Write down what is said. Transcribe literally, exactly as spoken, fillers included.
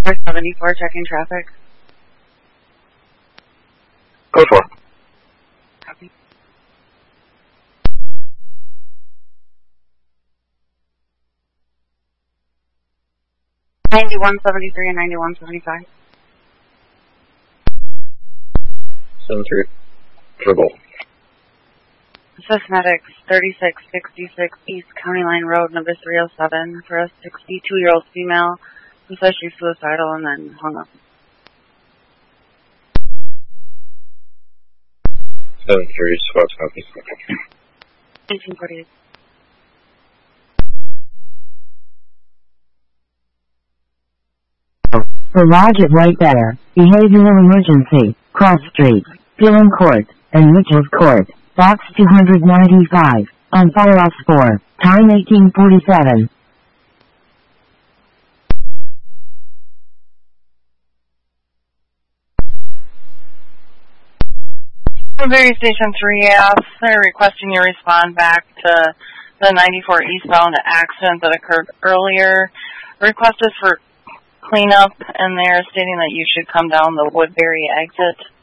seventy-four, checking traffic. Code four. Copy. ninety-one seventy-three and ninety-one seventy-five. seven three. Triple. Cosmetics, thirty-six sixty-six East County Line Road, number three oh seven, for a sixty-two-year-old female who says she's suicidal and then hung up. seven three, Squad's copy. eighteen forty-eight. Garage it right there. Behavioral emergency. Cross Street. Dillon Court. And Mitchell's Court. Box two ninety-five. On fire off four. Time eighteen forty-seven. Berry Station three F, they're requesting you respond back to the ninety-four eastbound accident that occurred earlier. Request is for cleanup, and they're stating that you should come down the Woodbury exit.